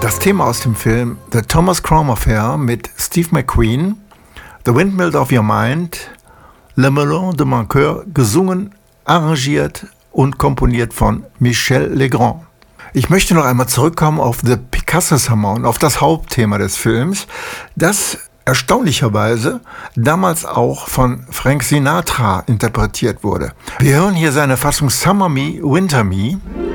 Das Thema aus dem Film The Thomas Crown Affair mit Steve McQueen, The Windmill of Your Mind, Le Melon de mon Coeur, gesungen, arrangiert und komponiert von Michel Legrand. Ich möchte noch einmal zurückkommen auf The Picasso Sermon, auf das Hauptthema des Films, das erstaunlicherweise damals auch von Frank Sinatra interpretiert wurde. Wir hören hier seine Fassung Summer Me, Winter Me.